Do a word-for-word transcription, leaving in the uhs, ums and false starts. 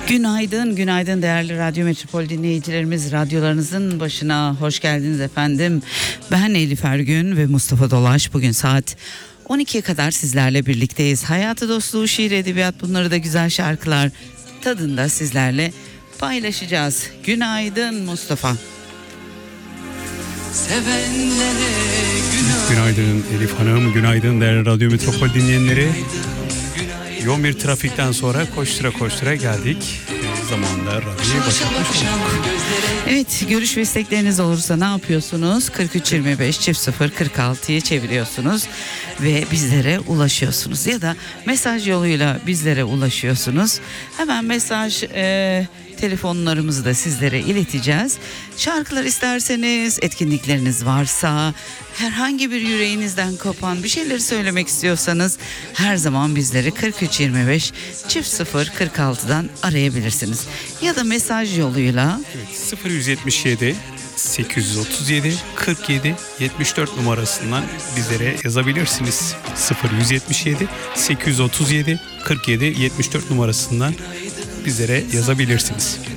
Günaydın, günaydın değerli Radyo Metropol dinleyicilerimiz. Radyolarınızın başına hoş geldiniz efendim. Ben Elif Ergün ve Mustafa Dolaş. Bugün saat on ikiye kadar sizlerle birlikteyiz. Hayatı, dostluğu, şiir, edebiyat, bunları da güzel şarkılar tadında sizlerle paylaşacağız. Günaydın Mustafa. Sevenlere günaydın. Günaydın Elif Hanım, günaydın değerli Radyo Metropol dinleyenleri. Yoğun bir trafikten sonra koştura koştura geldik. Zamanında radyoyu başlatmış olduk. Evet, görüş ve istekleriniz olursa ne yapıyorsunuz? kırk üç yirmi beş çift sıfır kırk altıya çeviriyorsunuz ve bizlere ulaşıyorsunuz. Ya da mesaj yoluyla bizlere ulaşıyorsunuz. Hemen mesaj e, telefonlarımızı da sizlere ileteceğiz. Şarkılar isterseniz, etkinlikleriniz varsa, herhangi bir yüreğinizden kopan bir şeyleri söylemek istiyorsanız her zaman bizleri kırk üç yirmi beş çift sıfır kırk altıdan arayabilirsiniz. Ya da mesaj yoluyla Evet, sıfır yüz yetmiş yedi sekiz yüz otuz yedi kırk yedi yetmiş dört numarasından bizlere yazabilirsiniz. sıfır yüz yetmiş yedi sekiz yüz otuz yedi kırk yedi yetmiş dört numarasından bizlere yazabilirsiniz.